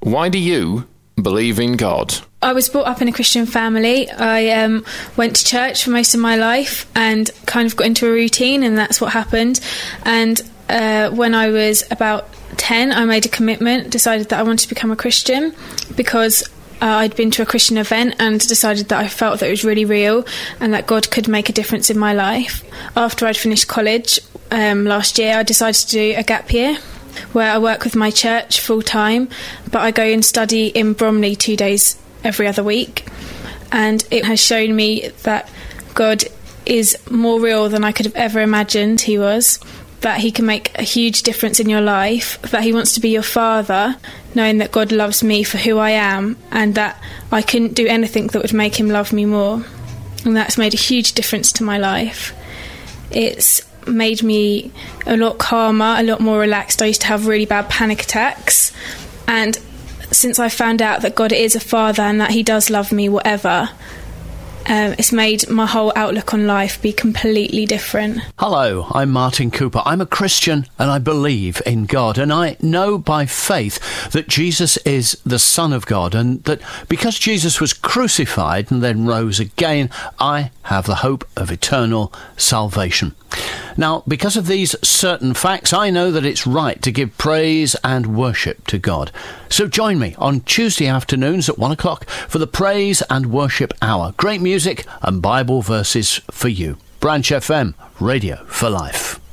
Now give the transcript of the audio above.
Why do you believe in God? I was brought up in a Christian family. I went to church for most of my life and kind of got into a routine, and that's what happened. And when I was about 10, I made a commitment, decided that I wanted to become a Christian because I'd been to a Christian event and decided that I felt that it was really real and that God could make a difference in my life. After I'd finished college last year, I decided to do a gap year where I work with my church full time, but I go and study in Bromley 2 days every other week. And it has shown me that God is more real than I could have ever imagined he was, that he can make a huge difference in your life, that he wants to be your father, knowing that God loves me for who I am and that I couldn't do anything that would make him love me more. And that's made a huge difference to my life. It's made me a lot calmer, a lot more relaxed. I used to have really bad panic attacks, and since I found out that God is a father and that he does love me whatever, it's made my whole outlook on life be completely different. Hello, I'm Martin Cooper. I'm a Christian and I believe in God, and I know by faith that Jesus is the Son of God, and that because Jesus was crucified and then rose again, I have the hope of eternal salvation. Now, because of these certain facts, I know that it's right to give praise and worship to God. So join me on Tuesday afternoons at 1 o'clock for the Praise and Worship Hour. Great music and Bible verses for you. Branch FM, Radio for Life.